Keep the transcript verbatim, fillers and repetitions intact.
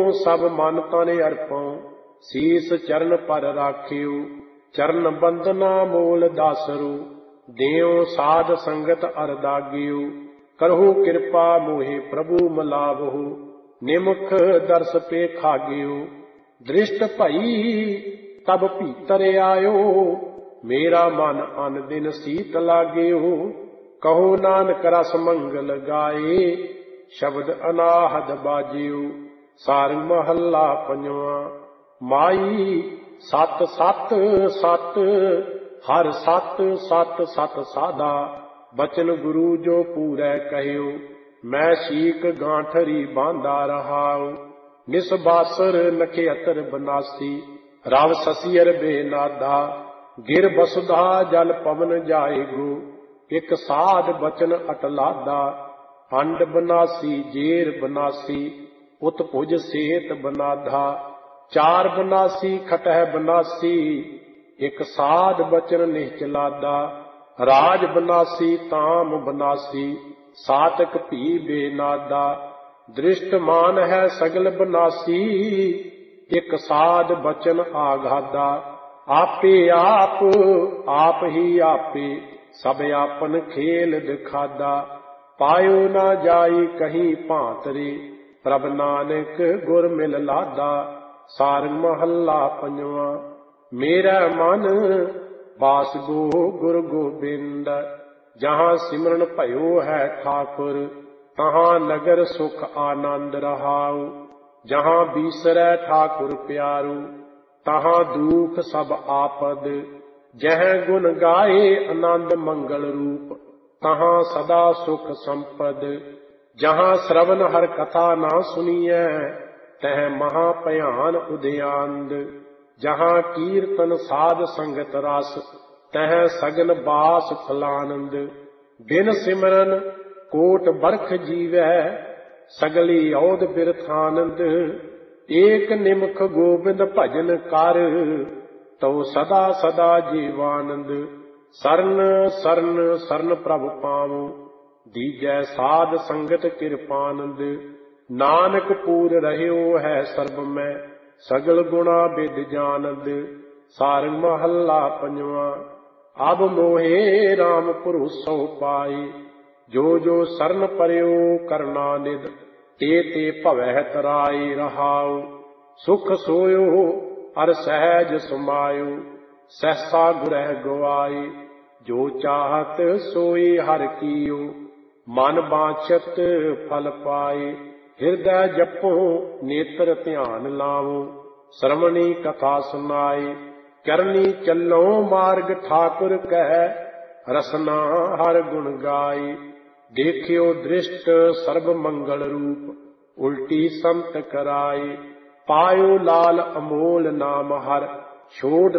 सब मन तन अर्पों, शीस चरण पर राखियो। चरण बंदना मोल दासरो, देओ साध संगत अरदागियो। करहु कृपा मोहे प्रभु मलावहु, निमुख दर्श पे खागियो। दृष्ट भई तब भीतर आयो, मेरा मन अन दिन सीत लागियो। कहो नानक रस मंगल गाए, शब्द अनाहद बाजियो। सार महला पंजवा। माई सत सत सत, हर सत सत सत साधा। बचन गुरु जो पूरै कहियो, मैं शीक गांठरी बांधा रहाओ। निस बासर नखेतर बनासी, राव ससियर बेनाधा। गिर बसुधा जल पवन जाएगो, एक साध बचन अटलादा। अंड बनासी जेर बनासी, उत्भुज सेत बनाधा। चार बनासी खटह बनासी, एक साध बचन निश्चलादा। राज बनासी ताम बनासी, सातक भी बेनादा। दृष्टमान है सगल बनासी, एक साध बचन आघादा। आपे आप आप ही आपे, सब आपन खेल दिखादा। पायो ना जाई कहीं पांतरे, प्रभ नानक गुर मिल लादा। सार महला पंजवा। मेरा मन बास गो गुर गोबिंद, जहाँ सिमरन भयो है ठाकुर, तहाँ नगर सुख आनंद रहाऊ। जहाँ बीसरै ठाकुर प्यारू, तहाँ दुख सब आपद। जह गुण गाए आनंद मंगल रूप, तहाँ सदा सुख संपद। जहाँ श्रवण हर कथा ना सुनिए, तह महाभयान उदयांद। जहाँ कीर्तन साध संगत रस, तह सगन बास फलानंद। बिन सिमरन कोट बरख जीवै, सगली औद बिरथानंद। एक निमख गोबिंद भजन कर, तो सदा सदा जीवानंद। सरन सरन सरन प्रभ पावो, दीजै साध संगत कृपानंद। नानक पूर रहयो है सर्ब में, सगल गुणा बिद जानद। सार महला पंजवा। अब मोहे राम भरोसो पाई, जो जो सरन परयो करना निद। ते ते भवै तराई रहाओ, सुख सोयो अर सहज समायो। सहसा गुरह गवाई, जो चाहत सोई हर कीयो। मन बांछत फल पाए, हृदय जपो नेत्र ध्यान लावो। श्रवणी कथा सुनाई, करनी चलो मार्ग ठाकुर कह। रसना हर गुण गाई, देखियो दृष्ट सर्ब मंगल रूप। उल्टी संत कराई, पायो लाल अमोल नाम हर। छोड़